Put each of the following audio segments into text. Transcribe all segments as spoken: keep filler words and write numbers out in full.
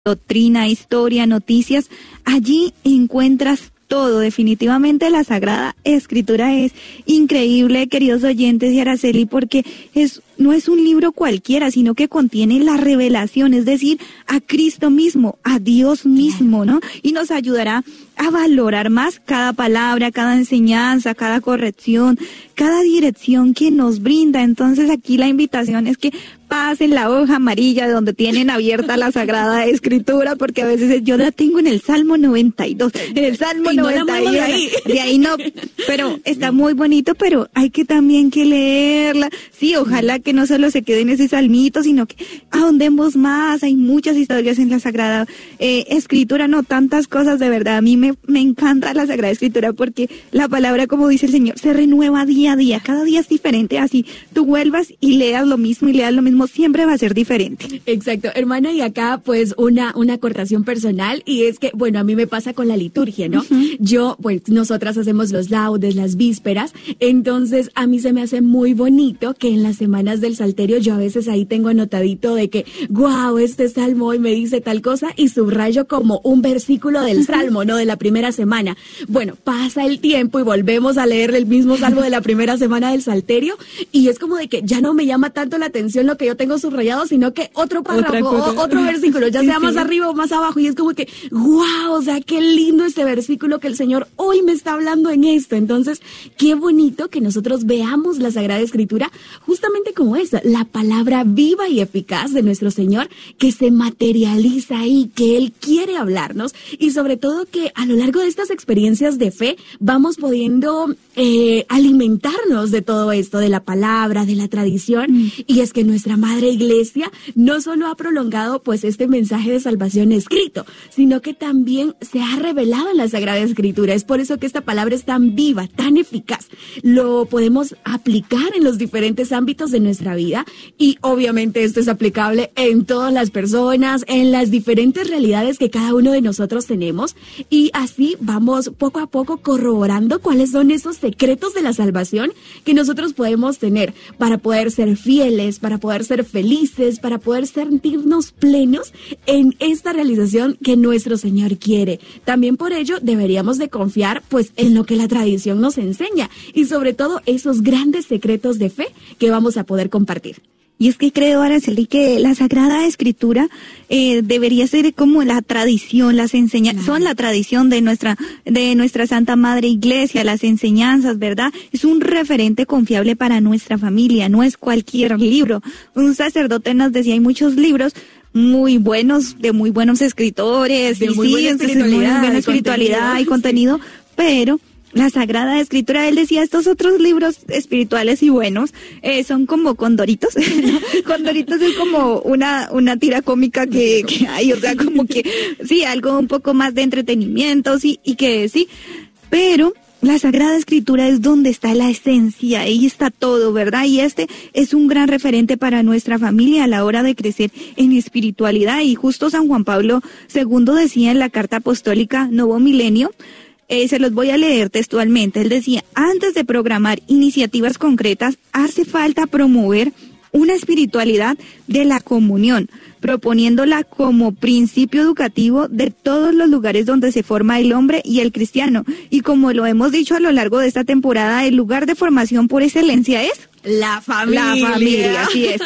doctrina, historia, noticias. Allí encuentras todo. Definitivamente la Sagrada Escritura es increíble, queridos oyentes, y Araceli, porque es no es un libro cualquiera, sino que contiene la revelación, es decir, a Cristo mismo, a Dios mismo, ¿no? Y nos ayudará a valorar más cada palabra, cada enseñanza, cada corrección, cada dirección que nos brinda. Entonces aquí la invitación es que pasen la hoja amarilla de donde tienen abierta la Sagrada Escritura, porque a veces yo la tengo en el Salmo noventa y dos, en el Salmo noventa y uno, de ahí. de ahí no, pero está muy bonito, pero hay que también que leerla. Sí, ojalá que no solo se quede en ese salmito, sino que ahondemos más. Hay muchas historias en la Sagrada eh, Escritura, no tantas cosas, de verdad. A mí me, me encanta la Sagrada Escritura porque la palabra, como dice el Señor, se renueva día a día, cada día es diferente. Así tú vuelvas y leas lo mismo y leas lo mismo, siempre va a ser diferente. Exacto, hermana, y acá pues una, una acortación personal, y es que, bueno, a mí me pasa con la liturgia, ¿no? Uh-huh. Yo, pues, nosotras hacemos los laudes, las vísperas, entonces a mí se me hace muy bonito que en las semanas del Salterio yo a veces ahí tengo anotadito de que, wow, este salmo hoy me dice tal cosa, y subrayo como un versículo del salmo, ¿no? De la primera semana. Bueno, pasa el tiempo y volvemos a leer el mismo salmo de la primera semana del Salterio, y es como de que ya no me llama tanto la atención lo que yo tengo subrayado, sino que otro párrafo, o, otro versículo, ya sí, sea sí. más arriba o más abajo, y es como que, wow, o sea, qué lindo este versículo que el Señor hoy me está hablando en esto. Entonces, qué bonito que nosotros veamos la Sagrada Escritura justamente como esa, la palabra viva y eficaz de nuestro Señor, que se materializa ahí, que Él quiere hablarnos, y sobre todo que a lo largo de estas experiencias de fe vamos pudiendo eh, alimentarnos de todo esto, de la palabra, de la tradición, mm. y es que nuestra Madre Iglesia no solo ha prolongado pues este mensaje de salvación escrito, sino que también se ha revelado en la Sagrada Escritura. Es por eso que esta palabra es tan viva, tan eficaz. Lo podemos aplicar en los diferentes ámbitos de nuestra vida, y obviamente esto es aplicable en todas las personas, en las diferentes realidades que cada uno de nosotros tenemos, y así vamos poco a poco corroborando cuáles son esos secretos de la salvación que nosotros podemos tener para poder ser fieles, para poder ser felices, para poder sentirnos plenos en esta realización que nuestro Señor quiere. También por ello deberíamos de confiar pues en lo que la tradición nos enseña, y sobre todo esos grandes secretos de fe que vamos a poder compartir. Y es que creo, Araceli, que la Sagrada Escritura eh, debería ser como la tradición, las enseñanzas, claro. son la tradición de nuestra de nuestra Santa Madre Iglesia, las enseñanzas, ¿verdad? Es un referente confiable para nuestra familia, no es cualquier libro. Un sacerdote nos decía, hay muchos libros muy buenos, de muy buenos escritores, de y muy sí, buena espiritualidad, muy buena espiritualidad y contenido, sí. pero la Sagrada Escritura, él decía, estos otros libros espirituales y buenos eh, son como condoritos. Condoritos es como una una tira cómica que, que hay, o sea, como que sí, algo un poco más de entretenimiento, sí, y que sí, pero la Sagrada Escritura es donde está la esencia, ahí está todo, ¿verdad? Y este es un gran referente para nuestra familia a la hora de crecer en espiritualidad. Y justo San Juan Pablo segundo decía en la Carta Apostólica Novo Milenio, Eh, se los voy a leer textualmente. Él decía, antes de programar iniciativas concretas, hace falta promover una espiritualidad de la comunión, proponiéndola como principio educativo de todos los lugares donde se forma el hombre y el cristiano. Y como lo hemos dicho a lo largo de esta temporada, el lugar de formación por excelencia es la familia. La familia, así es.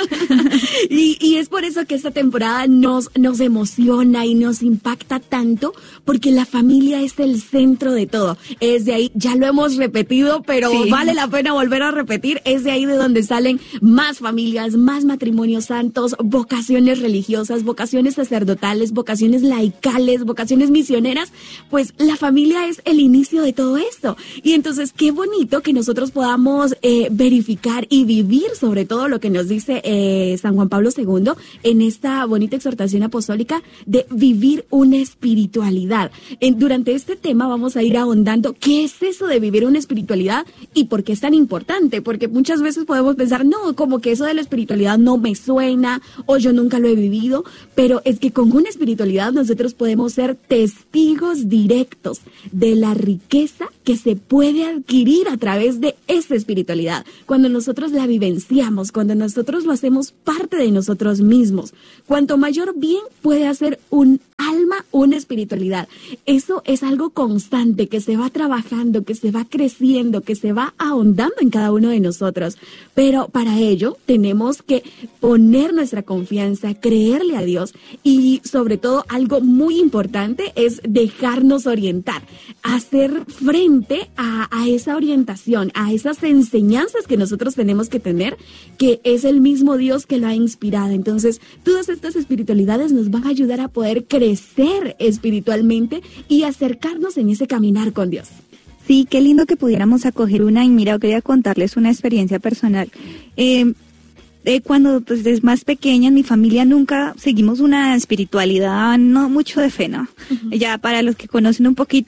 y, y es por eso que esta temporada nos, nos emociona y nos impacta tanto, porque la familia es el centro de todo. Es de ahí, ya lo hemos repetido, pero sí. vale la pena volver a repetir, es de ahí de donde salen más familias, más matrimonios santos, vocaciones religiosas, vocaciones sacerdotales, vocaciones laicales, vocaciones misioneras. Pues la familia es el inicio de todo esto. Y entonces, qué bonito que nosotros podamos eh, verificar y vivir sobre todo lo que nos dice eh, San Juan Pablo segundo en esta bonita exhortación apostólica de vivir una espiritualidad. En, durante este tema vamos a ir ahondando qué es eso de vivir una espiritualidad y por qué es tan importante, porque muchas veces podemos pensar, no, como que eso de la espiritualidad no me suena o yo nunca lo he vivido, pero es que con una espiritualidad nosotros podemos ser testigos directos de la riqueza que se puede adquirir a través de esa espiritualidad. Cuando nosotros la vivenciamos, cuando nosotros lo hacemos parte de nosotros mismos, cuanto mayor bien puede hacer un alma, una espiritualidad. Eso es algo constante, que se va trabajando, que se va creciendo, que se va ahondando en cada uno de nosotros. Pero para ello tenemos que poner nuestra confianza, creerle a Dios y sobre todo algo muy importante es dejarnos orientar, hacer frente a, a esa orientación, a esas enseñanzas que nosotros tenemos que tener, que es el mismo Dios que lo ha inspirado. Entonces, todas estas espiritualidades nos van a ayudar a poder crecer espiritualmente y acercarnos en ese caminar con Dios. Sí, qué lindo que pudiéramos acoger una, y mira, quería contarles una experiencia personal. Eh, eh, cuando pues, es más pequeña, en mi familia nunca seguimos una espiritualidad, no mucho de fe, ¿no? Uh-huh. Ya para los que conocen un poquito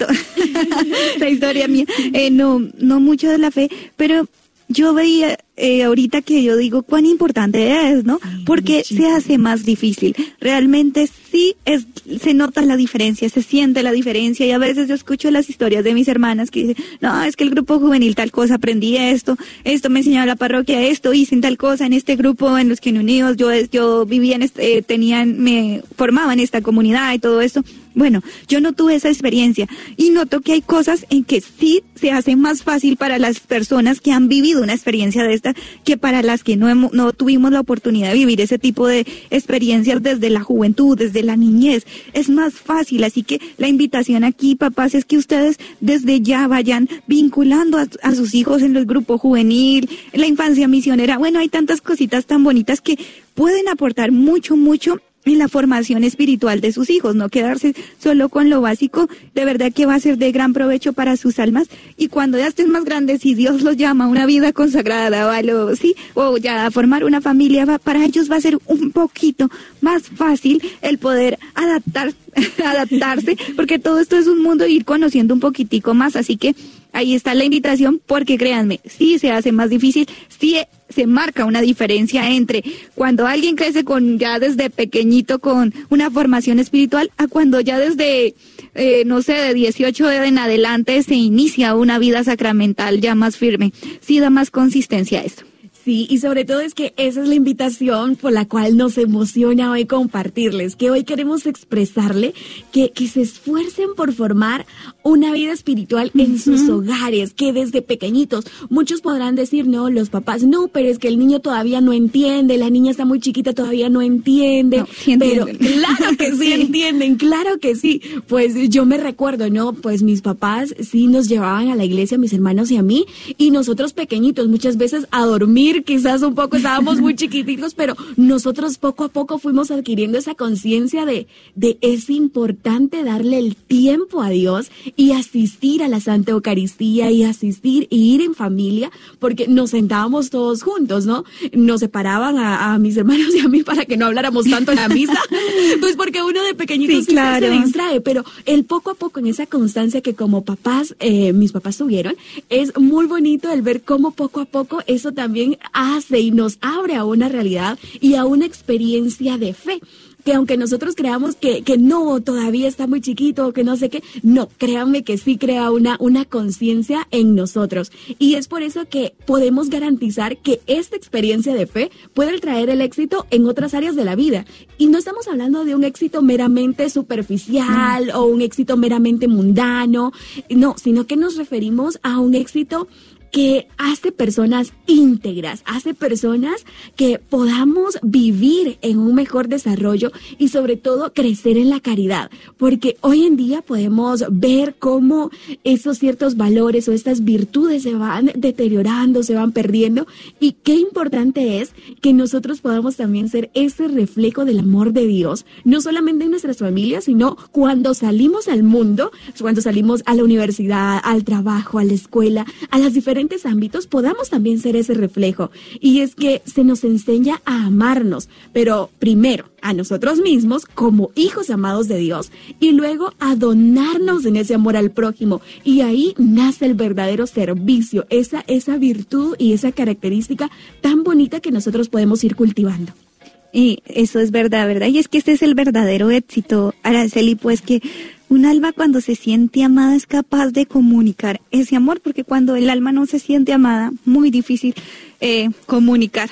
la historia mía, eh, no, no mucho de la fe, pero yo veía eh, ahorita que yo digo cuán importante es, ¿no? Porque se hace más difícil. Realmente sí es, se nota la diferencia, se siente la diferencia, y a veces yo escucho las historias de mis hermanas que dicen, no, es que el grupo juvenil tal cosa, aprendí esto, esto me enseñaba la parroquia, esto hice en tal cosa, en este grupo, en los que unidos, yo, yo vivía en este, eh, tenían, me formaba en esta comunidad y todo esto. Bueno, yo no tuve esa experiencia y noto que hay cosas en que sí se hace más fácil para las personas que han vivido una experiencia de esta que para las que no hemos, no tuvimos la oportunidad de vivir ese tipo de experiencias desde la juventud, desde la niñez. Es más fácil, así que la invitación aquí, papás, es que ustedes desde ya vayan vinculando a, a sus hijos en el grupo juvenil, en la infancia misionera. Bueno, hay tantas cositas tan bonitas que pueden aportar mucho, mucho en la formación espiritual de sus hijos, no quedarse solo con lo básico. De verdad que va a ser de gran provecho para sus almas, y cuando ya estén más grandes, si Dios los llama a una vida consagrada o a lo, sí, o ya a formar una familia, va, para ellos va a ser un poquito más fácil el poder adaptar, adaptarse, porque todo esto es un mundo de ir conociendo un poquitico más, así que ahí está la invitación, porque créanme, sí se hace más difícil, sí se marca una diferencia entre cuando alguien crece con ya desde pequeñito con una formación espiritual a cuando ya desde, eh, no sé, de dieciocho en adelante se inicia una vida sacramental ya más firme. Sí da más consistencia a esto. Sí, y sobre todo es que esa es la invitación por la cual nos emociona hoy compartirles, que hoy queremos expresarle que, que se esfuercen por formar una vida espiritual en uh-huh. sus hogares, que desde pequeñitos, muchos podrán decir, no, los papás, no, pero es que el niño todavía no entiende, la niña está muy chiquita, todavía no entiende, no, sí pero claro que sí, sí entienden, claro que sí. Pues yo me recuerdo, ¿no? Pues mis papás sí nos llevaban a la iglesia, mis hermanos y a mí, y nosotros pequeñitos muchas veces a dormir, quizás un poco, estábamos muy chiquititos, pero nosotros poco a poco fuimos adquiriendo esa conciencia de, de es importante darle el tiempo a Dios y asistir a la Santa Eucaristía y asistir y ir en familia, porque nos sentábamos todos juntos, ¿no? Nos separaban a, a mis hermanos y a mí para que no habláramos tanto en la misa, pues porque uno de pequeñitos sí, claro. se distrae, pero el poco a poco en esa constancia que como papás, eh, mis papás tuvieron, es muy bonito el ver cómo poco a poco eso también hace y nos abre a una realidad y a una experiencia de fe. Que aunque nosotros creamos que, que no, todavía está muy chiquito, que no sé qué, no, créanme que sí crea una, una conciencia en nosotros. Y es por eso que podemos garantizar que esta experiencia de fe puede traer el éxito en otras áreas de la vida. Y no estamos hablando de un éxito meramente superficial o un éxito meramente mundano, no, sino que nos referimos a un éxito que hace personas íntegras, hace personas que podamos vivir en un mejor desarrollo y sobre todo crecer en la caridad, porque hoy en día podemos ver cómo esos ciertos valores o estas virtudes se van deteriorando, se van perdiendo, y qué importante es que nosotros podamos también ser ese reflejo del amor de Dios, no solamente en nuestras familias, sino cuando salimos al mundo, cuando salimos a la universidad, al trabajo, a la escuela, a las diferentes ámbitos, podamos también ser ese reflejo. Y es que se nos enseña a amarnos, pero primero a nosotros mismos como hijos amados de Dios y luego a donarnos en ese amor al prójimo. Y ahí nace el verdadero servicio, esa, esa virtud y esa característica tan bonita que nosotros podemos ir cultivando. Y eso es verdad, ¿verdad? Y es que este es el verdadero éxito, Araceli, pues que Un alma cuando se siente amada es capaz de comunicar ese amor, porque cuando el alma no se siente amada, muy difícil eh, comunicar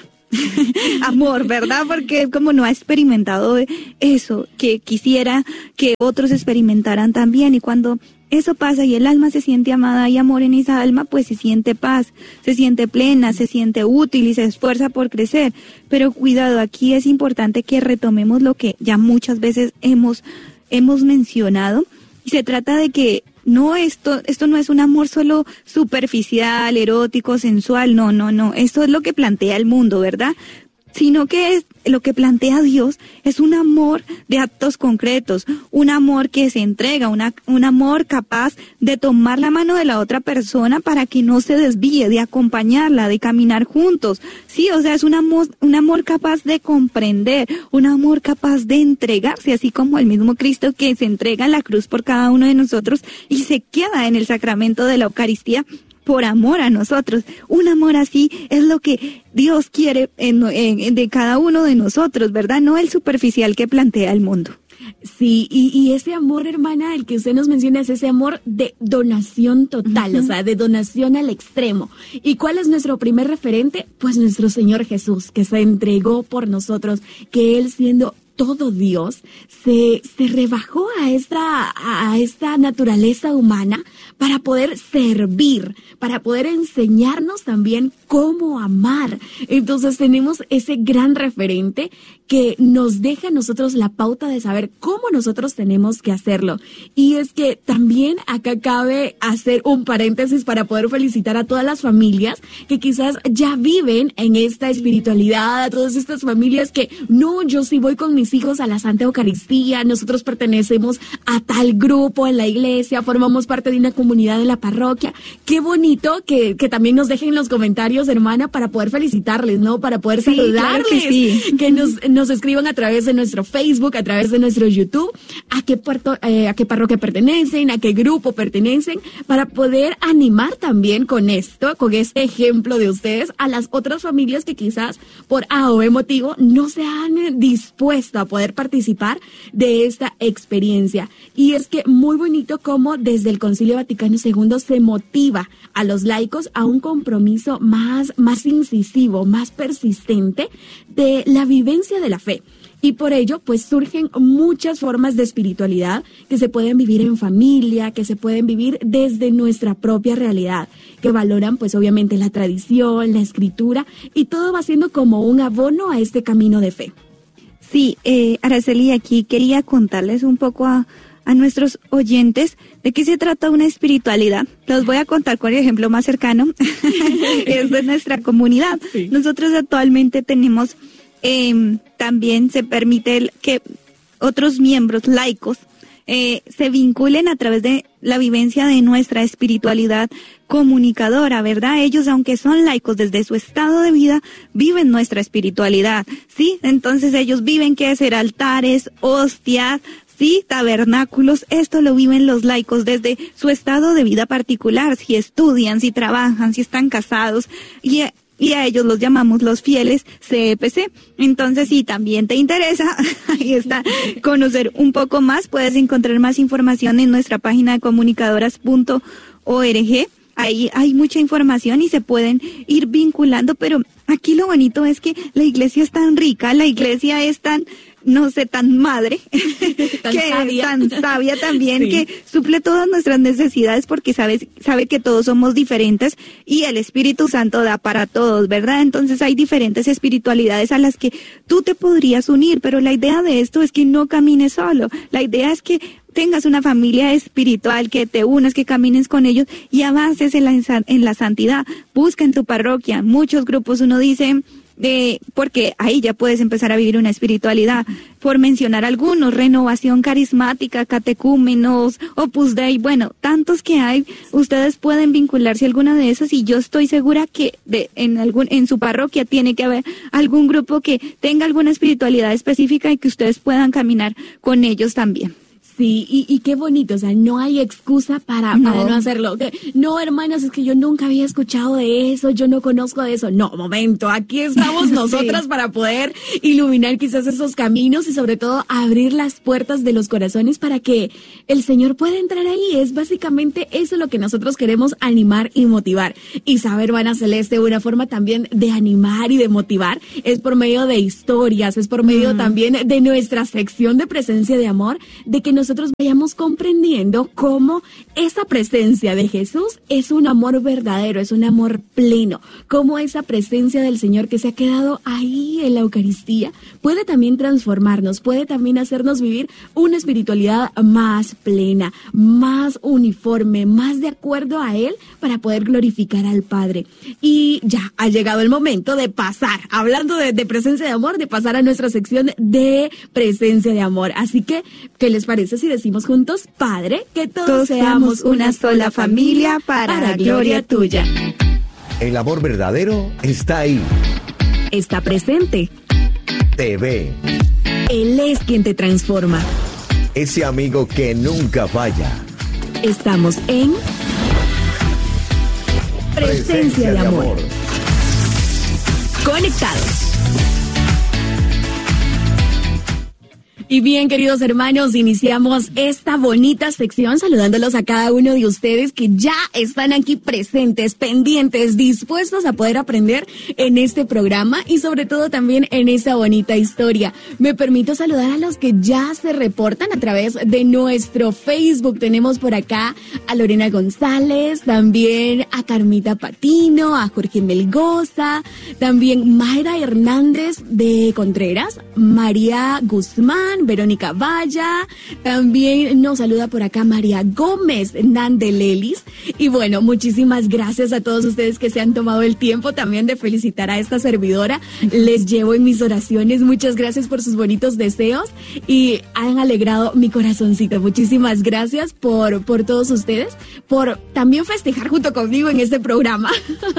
amor, ¿verdad? Porque como no ha experimentado eso, que quisiera que otros experimentaran también, y cuando eso pasa y el alma se siente amada, hay amor en esa alma, pues se siente paz, se siente plena, se siente útil y se esfuerza por crecer. Pero cuidado, aquí es importante que retomemos lo que ya muchas veces hemos, hemos mencionado, y se trata de que no, esto, esto no es un amor solo superficial, erótico, sensual, no, no, no, esto es lo que plantea el mundo, ¿verdad? Sino que es lo que plantea Dios es un amor de actos concretos, un amor que se entrega, una, un amor capaz de tomar la mano de la otra persona para que no se desvíe, de acompañarla, de caminar juntos. Sí, o sea, es un amor, un amor capaz de comprender, un amor capaz de entregarse, así como el mismo Cristo que se entrega en la cruz por cada uno de nosotros y se queda en el sacramento de la Eucaristía por amor a nosotros. Un amor así es lo que Dios quiere en, en, de cada uno de nosotros, ¿verdad? No el superficial que plantea el mundo. Sí, y, y ese amor, hermana, el que usted nos menciona es ese amor de donación total, uh-huh. o sea, de donación al extremo. ¿Y cuál es nuestro primer referente? Pues nuestro Señor Jesús, que se entregó por nosotros, que Él siendo todo Dios, se, se rebajó a esta, a esta naturaleza humana para poder servir, para poder enseñarnos también cómo amar. Entonces tenemos ese gran referente que nos deja a nosotros la pauta de saber cómo nosotros tenemos que hacerlo. Y es que también acá cabe hacer un paréntesis para poder felicitar a todas las familias que quizás ya viven en esta espiritualidad, a todas estas familias que no, yo sí voy con mis hijos a la Santa Eucaristía, nosotros pertenecemos a tal grupo en la iglesia, formamos parte de una comunidad de la parroquia. Qué bonito que, que también nos dejen los comentarios, hermana, para poder felicitarles, ¿no? Para poder sí, saludarles, claro que, sí. que nos, nos escriban a través de nuestro Facebook, a través de nuestro YouTube, a qué puerto, eh, a qué parroquia pertenecen, a qué grupo pertenecen, para poder animar también con esto, con este ejemplo de ustedes, a las otras familias que quizás por A o B motivo no se han dispuesto a poder participar de esta experiencia. Y es que muy bonito cómo desde el Concilio Vaticano segundo se motiva a los laicos a un compromiso más, más incisivo, más persistente de la vivencia de la fe. Y por ello, pues surgen muchas formas de espiritualidad que se pueden vivir en familia, que se pueden vivir desde nuestra propia realidad, que valoran pues obviamente la tradición, la escritura, y todo va siendo como un abono a este camino de fe. Sí, eh, Araceli, aquí quería contarles un poco a, a nuestros oyentes de qué se trata una espiritualidad. Los voy a contar con el ejemplo más cercano, es de nuestra comunidad. Sí. Nosotros actualmente tenemos, eh, también se permite el, que otros miembros laicos eh, se vinculen a través de la vivencia de nuestra espiritualidad comunicadora, ¿verdad? Ellos, aunque son laicos desde su estado de vida, viven nuestra espiritualidad, ¿sí? Entonces ellos viven que hacer altares, hostias, sí, tabernáculos, esto lo viven los laicos desde su estado de vida particular, si estudian, si trabajan, si están casados, y y a ellos los llamamos los fieles C E P C. Entonces, si también te interesa, ahí está, conocer un poco más, puedes encontrar más información en nuestra página de comunicadoras punto org. Ahí hay mucha información y se pueden ir vinculando, pero aquí lo bonito es que la iglesia es tan rica, la iglesia es tan, no sé, tan madre, tan, que, sabia. tan sabia también, sí. Sí. que suple todas nuestras necesidades porque sabe, sabe que todos somos diferentes y el Espíritu Santo da para todos, ¿verdad? Entonces hay diferentes espiritualidades a las que tú te podrías unir, pero la idea de esto es que no camines solo, la idea es que tengas una familia espiritual, que te unas, que camines con ellos y avances en la, en la santidad. Busca en tu parroquia. Muchos grupos uno dice, eh, porque ahí ya puedes empezar a vivir una espiritualidad. Por mencionar algunos, Renovación Carismática, Catecúmenos, Opus Dei, bueno, tantos que hay. Ustedes pueden vincularse a alguna de esas y yo estoy segura que de, en, algún, en su parroquia tiene que haber algún grupo que tenga alguna espiritualidad específica y que ustedes puedan caminar con ellos también. Sí, y, y qué bonito, o sea, no hay excusa para no, para no hacerlo. No, hermanas, es que yo nunca había escuchado de eso, yo no conozco de eso. No, momento, aquí estamos nosotras sí. para poder iluminar quizás esos caminos y sobre todo abrir las puertas de los corazones para que el Señor pueda entrar ahí. Es básicamente eso lo que nosotros queremos animar y motivar. Y saber, hermana Celeste, una forma también de animar y de motivar es por medio de historias, es por medio mm. también de nuestra sección de presencia de amor, de que nosotros vayamos comprendiendo cómo esa presencia de Jesús es un amor verdadero, es un amor pleno, cómo esa presencia del Señor que se ha quedado ahí en la Eucaristía puede también transformarnos, puede también hacernos vivir una espiritualidad más plena, más uniforme, más de acuerdo a Él para poder glorificar al Padre. Y ya ha llegado el momento de pasar, hablando de, de presencia de amor, de pasar a nuestra sección de presencia de amor. Así que, ¿qué les parece si decimos juntos, Padre, que todos, todos seamos una sola familia para, para la gloria tuya? El amor verdadero está ahí. Está presente. Te ve. Él es quien te transforma. Ese amigo que nunca falla. Estamos en Presencia, Presencia de, amor. de amor. Conectados. Y bien, queridos hermanos, iniciamos esta bonita sección saludándolos a cada uno de ustedes que ya están aquí presentes, pendientes, dispuestos a poder aprender en este programa y sobre todo también en esta bonita historia. Me permito saludar a los que ya se reportan a través de nuestro Facebook. Tenemos por acá a Lorena González, también a Carmita Patino, a Jorge Melgoza, también Mayra Hernández de Contreras, María Guzmán, Verónica Valla, también nos saluda por acá María Gómez Nandelelis. Y bueno, muchísimas gracias a todos ustedes que se han tomado el tiempo también de felicitar a esta servidora. Les llevo en mis oraciones. Muchas gracias por sus bonitos deseos y han alegrado mi corazoncito. Muchísimas gracias por, por todos ustedes, por también festejar junto conmigo en este programa.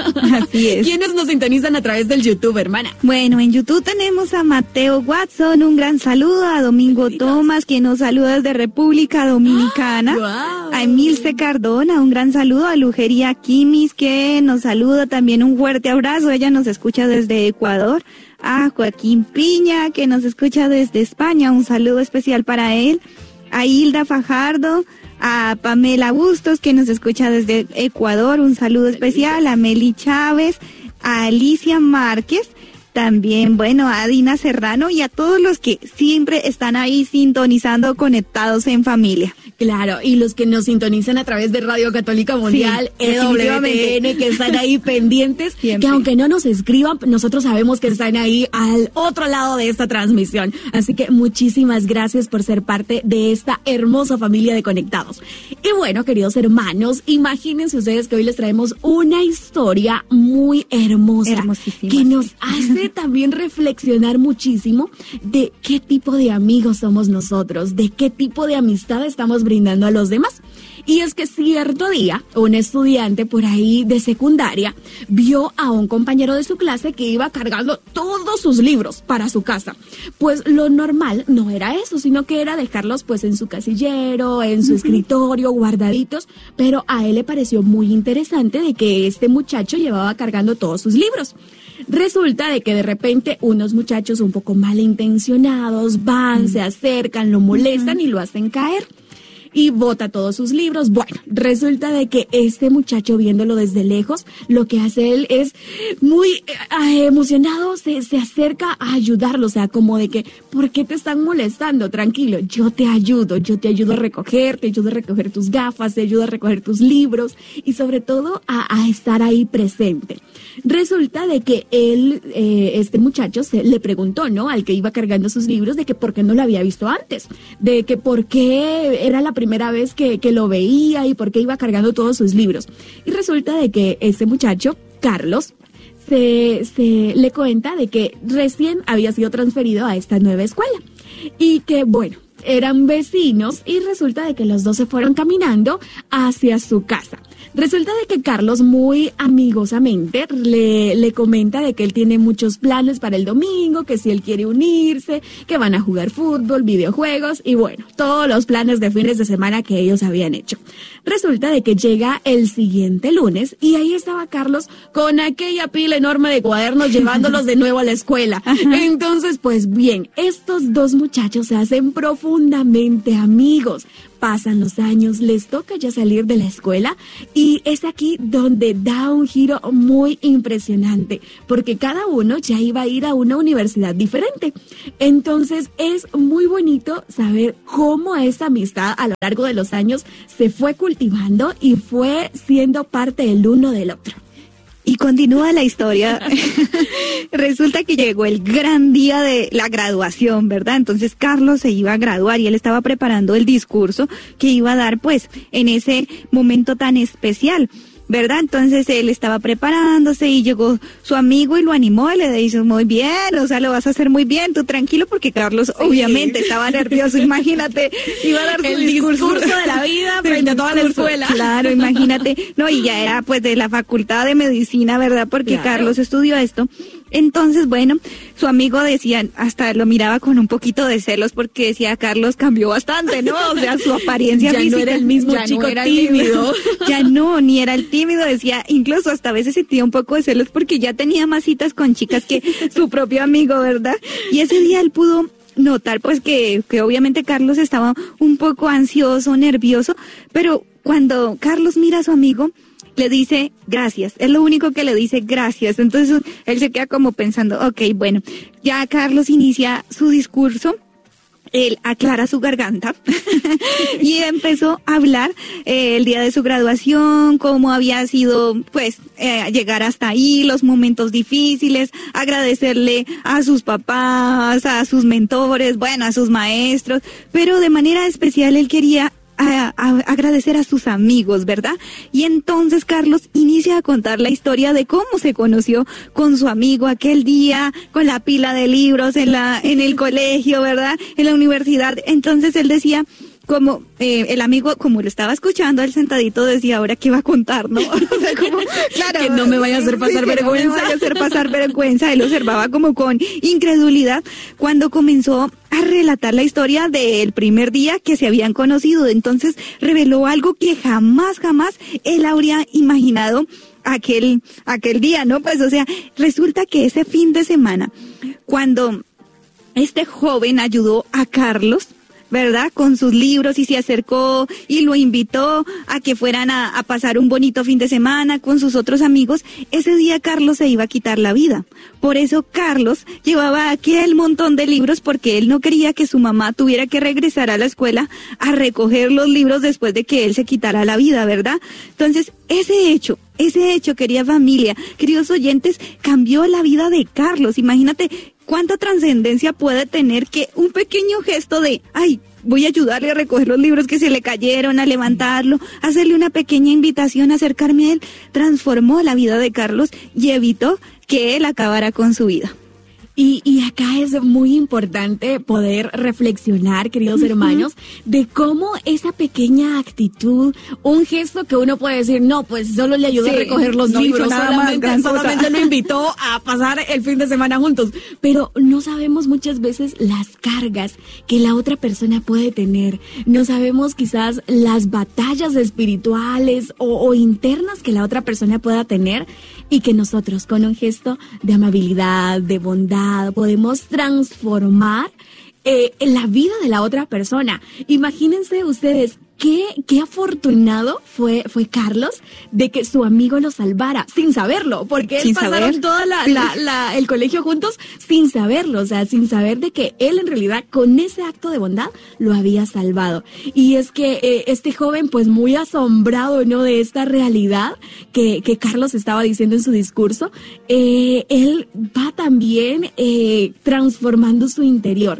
Así es. ¿Quiénes nos sintonizan a través del YouTube, hermana? Bueno, en YouTube tenemos a Mateo Watson, un gran saludo, a Domingo Tomás, quien nos saluda desde República Dominicana, wow. a Emilce Cardona, un gran saludo, a Lujería Quimis, que nos saluda, también un fuerte abrazo, ella nos escucha desde Ecuador, a Joaquín Piña, que nos escucha desde España, un saludo especial para él, a Hilda Fajardo, a Pamela Bustos, que nos escucha desde Ecuador, un saludo especial, a Meli Chávez, a Alicia Márquez, también, bueno, a Dina Serrano y a todos los que siempre están ahí sintonizando, conectados en familia. Claro, y los que nos sintonizan a través de Radio Católica Mundial, sí, E W T N, que están ahí pendientes, siempre. Que aunque no nos escriban, nosotros sabemos que están ahí al otro lado de esta transmisión. Así que muchísimas gracias por ser parte de esta hermosa familia de Conectados. Y bueno, queridos hermanos, imagínense ustedes que hoy les traemos una historia muy hermosa, que nos hace también reflexionar muchísimo de qué tipo de amigos somos nosotros, de qué tipo de amistad estamos brindando a los demás. Y es que cierto día, un estudiante por ahí de secundaria vio a un compañero de su clase que iba cargando todos sus libros para su casa. Pues lo normal no era eso, sino que era dejarlos pues en su casillero, en su escritorio, guardaditos, pero a él le pareció muy interesante de que este muchacho llevaba cargando todos sus libros. Resulta de que de repente unos muchachos un poco malintencionados van, mm. se acercan, lo molestan mm. y lo hacen caer. Y bota todos sus libros. Bueno, resulta de que este muchacho, viéndolo desde lejos, lo que hace él es muy eh, emocionado, se, se acerca a ayudarlo, o sea, como de que, ¿por qué te están molestando? Tranquilo, yo te ayudo, yo te ayudo a recoger, te ayudo a recoger tus gafas, te ayudo a recoger tus libros y sobre todo a, a estar ahí presente. Resulta de que él, eh, este muchacho, se le preguntó, ¿no?, al que iba cargando sus libros, de que por qué no lo había visto antes, de que por qué era la primera vez que, que lo veía y por qué iba cargando todos sus libros. Y resulta de que este muchacho, Carlos, se, se le cuenta de que recién había sido transferido a esta nueva escuela y que, bueno, eran vecinos y resulta de que los dos se fueron caminando hacia su casa. Resulta de que Carlos muy amigosamente le, le comenta de que él tiene muchos planes para el domingo, que si él quiere unirse, que van a jugar fútbol, videojuegos y bueno, todos los planes de fines de semana que ellos habían hecho. Resulta de que llega el siguiente lunes y ahí estaba Carlos con aquella pila enorme de cuadernos llevándolos de nuevo a la escuela. Entonces, pues bien, estos dos muchachos se hacen profundamente amigos. Pasan los años, les toca ya salir de la escuela y es aquí donde da un giro muy impresionante, porque cada uno ya iba a ir a una universidad diferente. Entonces es muy bonito saber cómo esta amistad a lo largo de los años se fue cultivando y fue siendo parte el uno del otro. Y continúa la historia. Resulta que llegó el gran día de la graduación, ¿verdad? Entonces Carlos se iba a graduar y él estaba preparando el discurso que iba a dar, pues, en ese momento tan especial, ¿verdad? Entonces él estaba preparándose y llegó su amigo y lo animó y le dijo, muy bien, o sea, lo vas a hacer muy bien, tú tranquilo, porque Carlos sí. obviamente estaba nervioso, imagínate, iba a dar su el discurso. discurso de la vida frente a toda la escuela. Claro, imagínate, no, y ya era pues de la facultad de medicina, ¿verdad? Porque claro. Carlos estudió esto. Entonces, bueno, su amigo decía, hasta lo miraba con un poquito de celos porque decía, Carlos cambió bastante, ¿no? O sea, su apariencia ya física. No era el mismo ya chico no era tímido. Ya no, ni era el tímido, decía, incluso hasta a veces sentía un poco de celos porque ya tenía más citas con chicas que su propio amigo, ¿verdad? Y ese día él pudo notar pues que, que obviamente Carlos estaba un poco ansioso, nervioso, pero cuando Carlos mira a su amigo, le dice gracias, es lo único que le dice gracias. Entonces él se queda como pensando, ok, bueno, ya Carlos inicia su discurso, él aclara su garganta y empezó a hablar eh, el día de su graduación, cómo había sido pues eh, llegar hasta ahí, los momentos difíciles, agradecerle a sus papás, a sus mentores, bueno, a sus maestros, pero de manera especial él quería A, a agradecer a sus amigos, ¿verdad? Y entonces Carlos inicia a contar la historia de cómo se conoció con su amigo aquel día, con la pila de libros en la, en el colegio, ¿verdad? En la universidad. Entonces él decía, como eh, el amigo, como lo estaba escuchando, él sentadito decía, ahora qué va a contar, ¿no? O sea, como, claro, que no me vaya a hacer pasar sí, vergüenza. Que no me vaya a hacer pasar vergüenza. Él observaba como con incredulidad cuando comenzó a relatar la historia del primer día que se habían conocido. Entonces reveló algo que jamás, jamás él habría imaginado aquel, aquel día, ¿no? Pues, o sea, resulta que ese fin de semana, cuando este joven ayudó a Carlos, ¿verdad? Con sus libros y se acercó y lo invitó a que fueran a, a pasar un bonito fin de semana con sus otros amigos. Ese día Carlos se iba a quitar la vida. Por eso Carlos llevaba aquel montón de libros porque él no quería que su mamá tuviera que regresar a la escuela a recoger los libros después de que él se quitara la vida, ¿verdad? Entonces, ese hecho, ese hecho, querida familia, queridos oyentes, cambió la vida de Carlos. Imagínate cuánta trascendencia puede tener que un pequeño gesto de, ay, voy a ayudarle a recoger los libros que se le cayeron, a levantarlo, hacerle una pequeña invitación, acercarme a él, transformó la vida de Carlos y evitó que él acabara con su vida. Y, y acá es muy importante poder reflexionar, queridos uh-huh. hermanos, de cómo esa pequeña actitud, un gesto que uno puede decir, no, pues solo le ayudó sí, a recoger los no libros, solamente, solamente lo invitó a pasar el fin de semana juntos. Pero no sabemos muchas veces las cargas que la otra persona puede tener. No sabemos quizás las batallas espirituales o, o internas que la otra persona pueda tener y que nosotros con un gesto de amabilidad, de bondad, podemos transformar eh, la vida de la otra persona. Imagínense ustedes qué, qué afortunado fue, fue Carlos de que su amigo lo salvara sin saberlo, porque él pasaron todo la, la, la, el colegio juntos sin saberlo, o sea, sin saber de que él en realidad con ese acto de bondad lo había salvado. Y es que eh, este joven pues muy asombrado, ¿no?, de esta realidad que, que Carlos estaba diciendo en su discurso, eh, él va también eh, transformando su interior.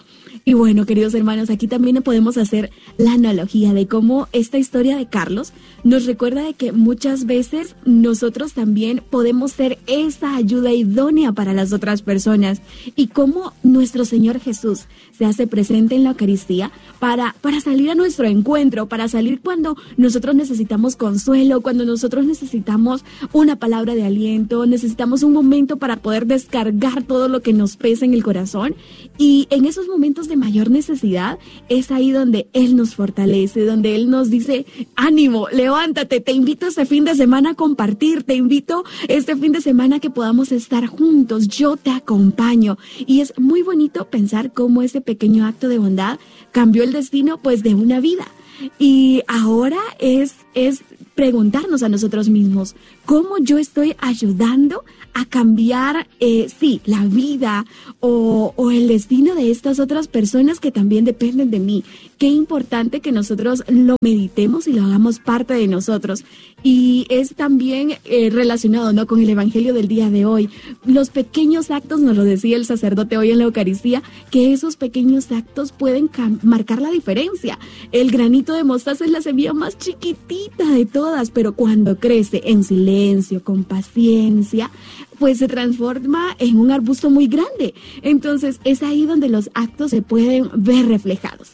Y bueno, queridos hermanos, aquí también podemos hacer la analogía de cómo esta historia de Carlos nos recuerda de que muchas veces nosotros también podemos ser esa ayuda idónea para las otras personas y cómo nuestro Señor Jesús se hace presente en la Eucaristía para, para salir a nuestro encuentro, para salir cuando nosotros necesitamos consuelo, cuando nosotros necesitamos una palabra de aliento, necesitamos un momento para poder descargar todo lo que nos pesa en el corazón. Y en esos momentos de mayor necesidad es ahí donde Él nos fortalece, donde Él nos dice, ánimo, levántate, te invito este fin de semana a compartir, te invito este fin de semana a que podamos estar juntos, yo te acompaño. Y es muy bonito pensar cómo ese pequeño acto de bondad cambió el destino pues de una vida. Y ahora es, es preguntarnos a nosotros mismos, ¿cómo yo estoy ayudando a cambiar, eh, sí, la vida o, o el destino de estas otras personas que también dependen de mí? Qué importante que nosotros lo meditemos y lo hagamos parte de nosotros. Y es también eh, relacionado, ¿no?, con el Evangelio del día de hoy. Los pequeños actos, nos lo decía el sacerdote hoy en la Eucaristía, que esos pequeños actos pueden cam- marcar la diferencia. El granito de mostaza es la semilla más chiquitita de todas, pero cuando crece en silencio, con paciencia, pues se transforma en un arbusto muy grande. Entonces es ahí donde los actos se pueden ver reflejados.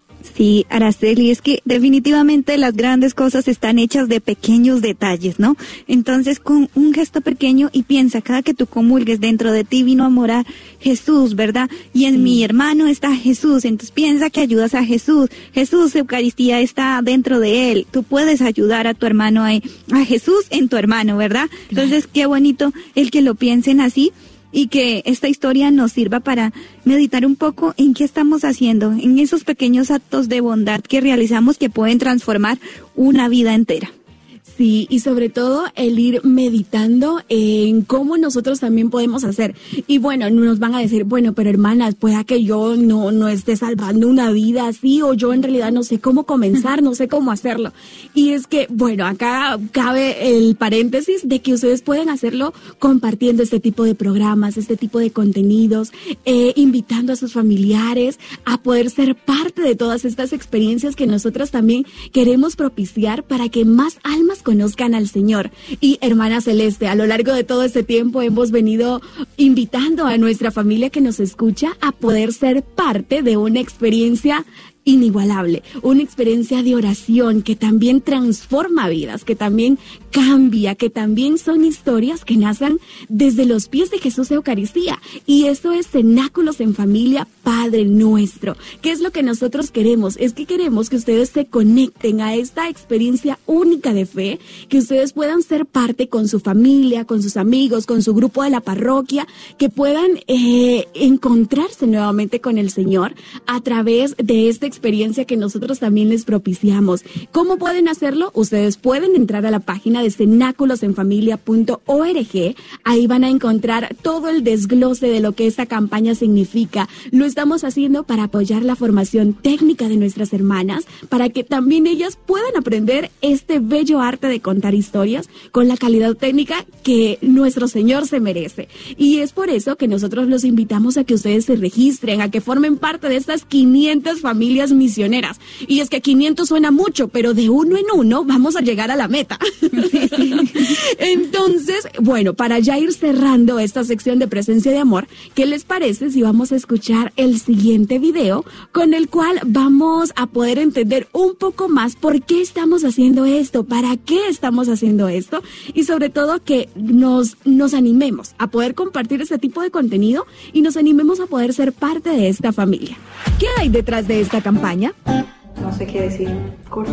Sí, Araceli, es que definitivamente las grandes cosas están hechas de pequeños detalles, ¿no? Entonces, con un gesto pequeño, y piensa, cada que tú comulgues, dentro de ti vino a morar Jesús, ¿verdad? Y en sí. mi hermano está Jesús, entonces piensa que ayudas a Jesús. Jesús, Eucaristía está dentro de él. Tú puedes ayudar a tu hermano, a, a Jesús en tu hermano, ¿verdad? Entonces, qué bonito el que lo piensen así. Y que esta historia nos sirva para meditar un poco en qué estamos haciendo, en esos pequeños actos de bondad que realizamos que pueden transformar una vida entera. Sí, y sobre todo el ir meditando en cómo nosotros también podemos hacer. Y bueno, nos van a decir, bueno, pero hermanas, pueda que yo no, no esté salvando una vida así, o yo en realidad no sé cómo comenzar, no sé cómo hacerlo. Y es que, bueno, acá cabe el paréntesis de que ustedes pueden hacerlo compartiendo este tipo de programas, este tipo de contenidos, eh, invitando a sus familiares a poder ser parte de todas estas experiencias que nosotros también queremos propiciar para que más almas conozcan al Señor. Y hermana Celeste, a lo largo de todo este tiempo hemos venido invitando a nuestra familia que nos escucha a poder ser parte de una experiencia inigualable, una experiencia de oración que también transforma vidas, que también cambia, que también son historias que nacen desde los pies de Jesús Eucaristía. Y eso es Cenáculos en Familia, Padre Nuestro. ¿Qué es lo que nosotros queremos? Es que queremos que ustedes se conecten a esta experiencia única de fe, que ustedes puedan ser parte con su familia, con sus amigos, con su grupo de la parroquia, que puedan eh, encontrarse nuevamente con el Señor a través de esta experiencia que nosotros también les propiciamos. ¿Cómo pueden hacerlo? Ustedes pueden entrar a la página de cenáculos en familia punto org. Ahí van a encontrar todo el desglose de lo que esta campaña significa. Lo estamos haciendo para apoyar la formación técnica de nuestras hermanas, para que también ellas puedan aprender este bello arte de contar historias con la calidad técnica que nuestro Señor se merece. Y es por eso que nosotros los invitamos a que ustedes se registren, a que formen parte de estas quinientas familias misioneras. Y es que quinientos suena mucho, pero de uno en uno vamos a llegar a la meta. Sí, sí. Entonces, bueno, para ya ir cerrando esta sección de presencia de amor, ¿qué les parece si vamos a escuchar el siguiente video con el cual vamos a poder entender un poco más por qué estamos haciendo esto, para qué estamos haciendo esto, y sobre todo que nos, nos animemos a poder compartir este tipo de contenido y nos animemos a poder ser parte de esta familia? ¿Qué hay detrás de esta campaña? No sé qué decir. Corte.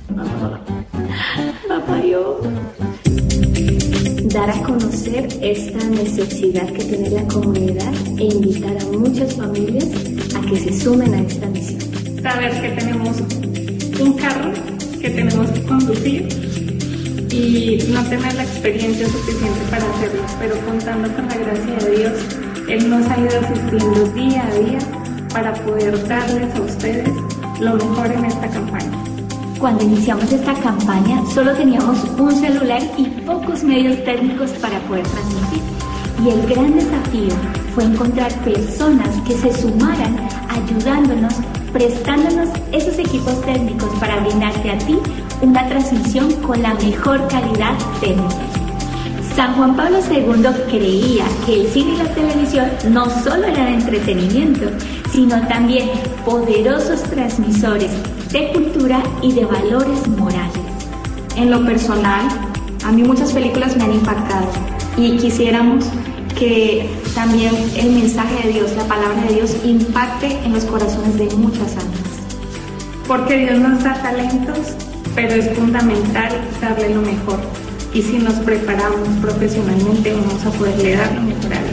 Papá, yo. Dar a conocer esta necesidad que tiene la comunidad e invitar a muchas familias a que se sumen a esta misión. Saber que tenemos un carro que tenemos que conducir y no tener la experiencia suficiente para hacerlo, pero contando con la gracia de Dios, Él nos ha ido asistiendo día a día para poder darles a ustedes lo mejor en esta campaña. Cuando iniciamos esta campaña solo teníamos un celular y pocos medios técnicos para poder transmitir. Y el gran desafío fue fue encontrar personas que se sumaran ayudándonos, prestándonos esos equipos técnicos para brindarte a ti una transmisión con la mejor calidad técnica. San Juan Pablo segundo creía que el cine y la televisión no solo eran entretenimiento, sino también poderosos transmisores de cultura y de valores morales. En lo personal, a mí muchas películas me han impactado y quisiéramos que también el mensaje de Dios, la palabra de Dios, impacte en los corazones de muchas almas. Porque Dios nos da talentos, pero es fundamental darle lo mejor. Y si nos preparamos profesionalmente, vamos a poderle dar lo mejor a Dios.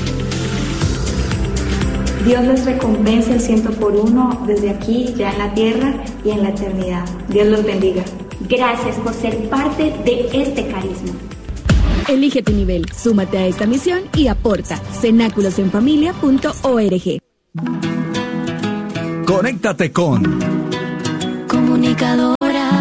Dios les recompense el ciento por uno desde aquí, ya en la tierra y en la eternidad. Dios los bendiga. Gracias por ser parte de este carisma. Elige tu nivel, súmate a esta misión y aporta. cenáculos en familia punto org. Conéctate con Comunicadoras.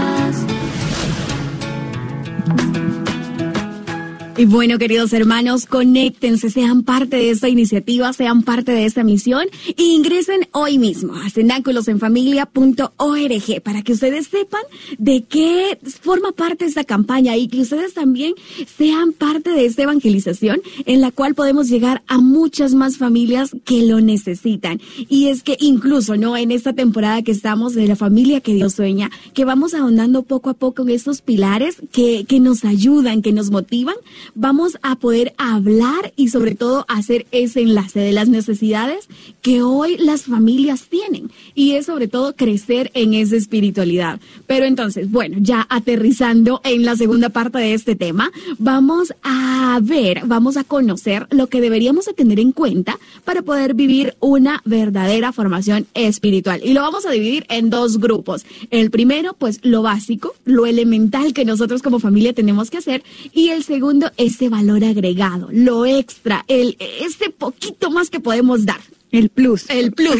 Y bueno, queridos hermanos, conéctense, sean parte de esta iniciativa, sean parte de esta misión e ingresen hoy mismo a cenáculos en familia punto org para que ustedes sepan de qué forma parte esta campaña y que ustedes también sean parte de esta evangelización en la cual podemos llegar a muchas más familias que lo necesitan. Y es que incluso, ¿no?, en esta temporada que estamos de la familia que Dios sueña, que vamos ahondando poco a poco en estos pilares que, que nos ayudan, que nos motivan, vamos a poder hablar y sobre todo hacer ese enlace de las necesidades que hoy las familias tienen y es sobre todo crecer en esa espiritualidad. Pero entonces, bueno, ya aterrizando en la segunda parte de este tema, vamos a ver, vamos a conocer lo que deberíamos de tener en cuenta para poder vivir una verdadera formación espiritual. Y lo vamos a dividir en dos grupos. El primero, pues lo básico, lo elemental que nosotros como familia tenemos que hacer, y el segundo, ese valor agregado, lo extra, el ese poquito más que podemos dar. El plus. El plus.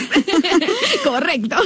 Correcto.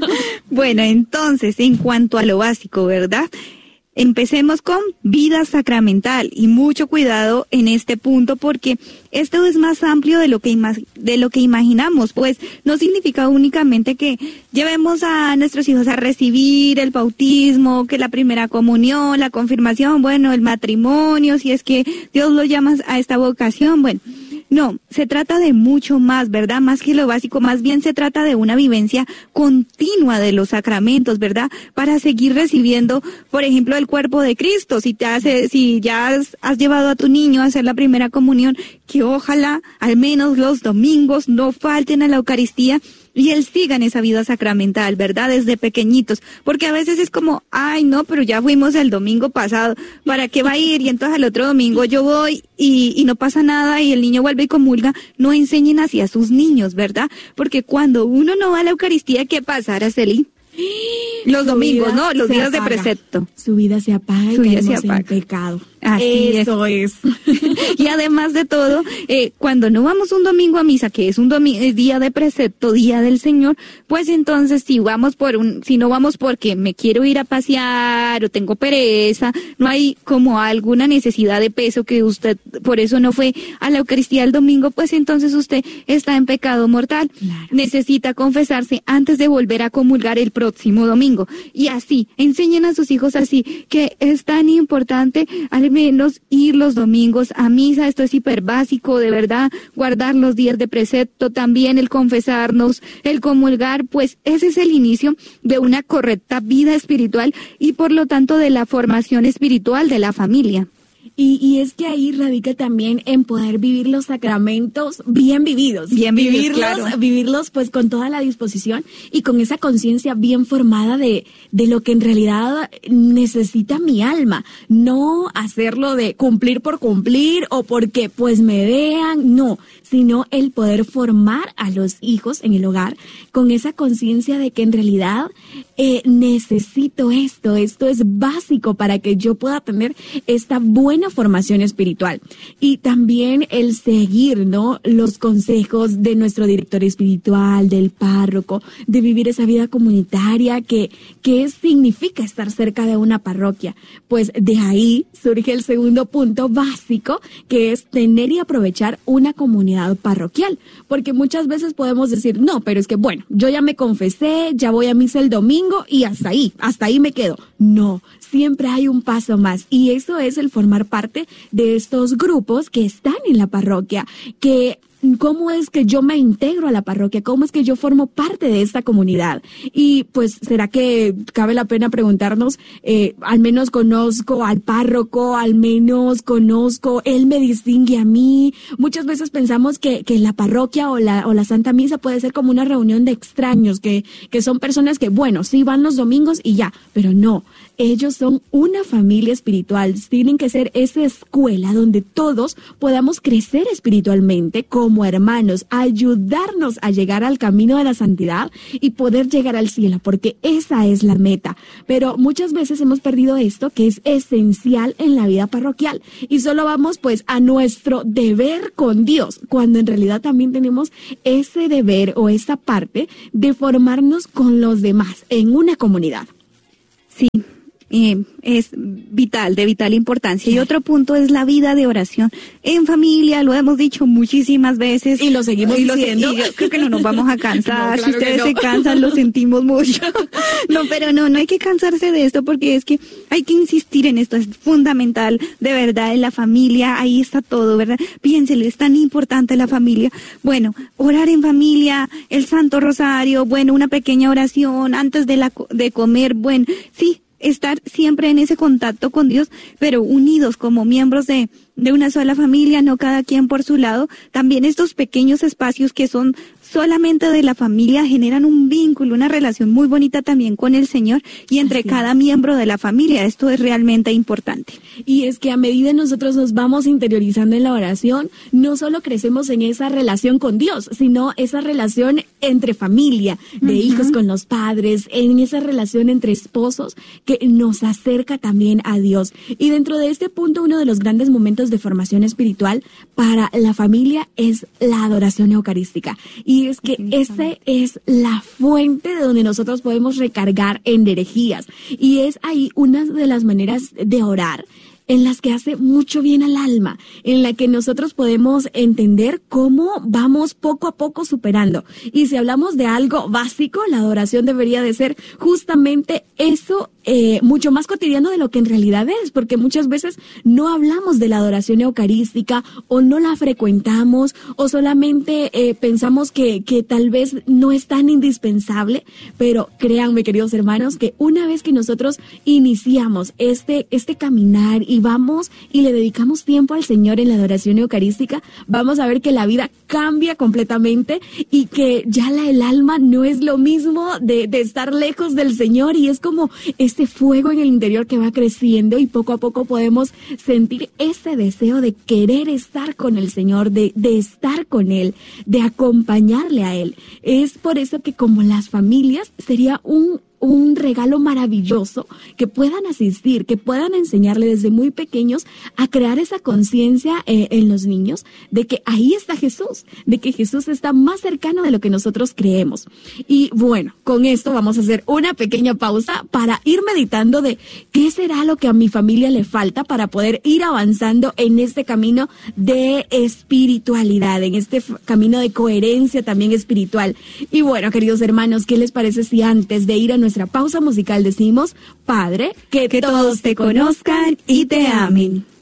Bueno, entonces, en cuanto a lo básico, ¿verdad? Empecemos con vida sacramental y mucho cuidado en este punto porque esto es más amplio de lo que ima- de lo que imaginamos, pues no significa únicamente que llevemos a nuestros hijos a recibir el bautismo, que la primera comunión, la confirmación, bueno, el matrimonio, si es que Dios lo llama a esta vocación, bueno. No, se trata de mucho más, ¿verdad? Más que lo básico, más bien se trata de una vivencia continua de los sacramentos, ¿verdad? Para seguir recibiendo, por ejemplo, el cuerpo de Cristo. Si te hace, si ya has, has llevado a tu niño a hacer la primera comunión, que ojalá al menos los domingos no falten a la Eucaristía y él siga en esa vida sacramental, ¿verdad? Desde pequeñitos, porque a veces es como, ay, no, pero ya fuimos el domingo pasado, ¿para qué va a ir? Y entonces al otro domingo yo voy y, y no pasa nada y el niño vuelve y comulga. No enseñen así a sus niños, ¿verdad? Porque cuando uno no va a la Eucaristía, ¿qué pasa, Araceli? Los domingos, ¿no? Los días de precepto. Su vida se apaga y Su vida se caemos en apaga. pecado. Así Eso es. Y además de todo, eh, cuando no vamos un domingo a misa, que es un domi- es día de precepto, día del Señor, pues entonces si vamos por un, si no vamos porque me quiero ir a pasear o tengo pereza, no hay como alguna necesidad de peso que usted por eso no fue a la Eucaristía el domingo, pues entonces usted está en pecado mortal. Claro. Necesita confesarse antes de volver a comulgar el próximo domingo. Y así, enseñen a sus hijos así, que es tan importante al menos ir los domingos a misa. Esto es hiper básico, de verdad, guardar los días de precepto, también el confesarnos, el comulgar, pues ese es el inicio de una correcta vida espiritual y por lo tanto de la formación espiritual de la familia. Y, y es que ahí radica también en poder vivir los sacramentos bien vividos. Bien vividos, vivirlos, claro. Vivirlos pues con toda la disposición y con esa conciencia bien formada de, de lo que en realidad necesita mi alma. No hacerlo de cumplir por cumplir o porque pues me vean, no. Sino el poder formar a los hijos en el hogar con esa conciencia de que en realidad eh, necesito esto, esto es básico para que yo pueda tener esta buena buena formación espiritual. Y también el seguir, ¿no?, los consejos de nuestro director espiritual, del párroco, de vivir esa vida comunitaria que, que significa estar cerca de una parroquia. Pues de ahí surge el segundo punto básico, que es tener y aprovechar una comunidad parroquial. Porque muchas veces podemos decir, no, pero es que bueno, yo ya me confesé, ya voy a misa el domingo y hasta ahí, hasta ahí me quedo. No, siempre hay un paso más, y eso es el formar parte de estos grupos que están en la parroquia, que ¿cómo es que yo me integro a la parroquia? ¿Cómo es que yo formo parte de esta comunidad? Y pues, ¿será que cabe la pena preguntarnos, eh, al menos conozco al párroco, al menos conozco, él me distingue a mí? Muchas veces pensamos que, que la parroquia o la, o la Santa Misa puede ser como una reunión de extraños, que, que son personas que, bueno, sí van los domingos y ya, pero no. Ellos son una familia espiritual, tienen que ser esa escuela donde todos podamos crecer espiritualmente como hermanos, ayudarnos a llegar al camino de la santidad y poder llegar al cielo, porque esa es la meta. Pero muchas veces hemos perdido esto que es esencial en la vida parroquial y solo vamos pues a nuestro deber con Dios, cuando en realidad también tenemos ese deber o esa parte de formarnos con los demás en una comunidad. Sí. Eh, es vital, de vital importancia. Y otro punto es la vida de oración en familia, lo hemos dicho muchísimas veces. Y lo seguimos y lo diciendo. Y yo creo que no nos vamos a cansar. No, claro si ustedes no. se cansan, lo sentimos mucho. No, pero no, no hay que cansarse de esto, porque es que hay que insistir en esto, es fundamental, de verdad, en la familia, ahí está todo, ¿verdad? Piénselo, es tan importante la familia. Bueno, orar en familia, el Santo Rosario, bueno, una pequeña oración antes de la de comer, bueno, sí, estar siempre en ese contacto con Dios, pero unidos como miembros de, de una sola familia, no cada quien por su lado. También estos pequeños espacios que son solamente de la familia generan un vínculo, una relación muy bonita también con el Señor y entre Así cada es. miembro de la familia. Esto es realmente importante. Y es que a medida nosotros nos vamos interiorizando en la oración, no solo crecemos en esa relación con Dios, sino esa relación entre familia, de uh-huh. hijos con los padres, en esa relación entre esposos que nos acerca también a Dios. Y dentro de este punto, uno de los grandes momentos de formación espiritual para la familia es la adoración eucarística. Y es que esa es la fuente de donde nosotros podemos recargar energías. Y es ahí una de las maneras de orar en las que hace mucho bien al alma, en la que nosotros podemos entender cómo vamos poco a poco superando. Y si hablamos de algo básico, la adoración debería de ser justamente eso, eh, mucho más cotidiano de lo que en realidad es, porque muchas veces no hablamos de la adoración eucarística o no la frecuentamos o solamente eh, pensamos que, que tal vez no es tan indispensable, pero créanme, queridos hermanos, que una vez que nosotros iniciamos este, este caminar y vamos y le dedicamos tiempo al Señor en la adoración eucarística, vamos a ver que la vida cambia completamente y que ya la, el alma no es lo mismo de, de estar lejos del Señor, y es como este fuego en el interior que va creciendo y poco a poco podemos sentir ese deseo de querer estar con el Señor, de, de estar con Él, de acompañarle a Él. Es por eso que como las familias sería un un regalo maravilloso que puedan asistir, que puedan enseñarle desde muy pequeños a crear esa conciencia eh, en los niños de que ahí está Jesús, de que Jesús está más cercano de lo que nosotros creemos. Y bueno, con esto vamos a hacer una pequeña pausa para ir meditando de qué será lo que a mi familia le falta para poder ir avanzando en este camino de espiritualidad, en este f- camino de coherencia también espiritual. Y bueno, queridos hermanos, ¿qué les parece si antes de ir a nuestra nuestra pausa musical decimos: Padre, que, que todos te conozcan y te amen?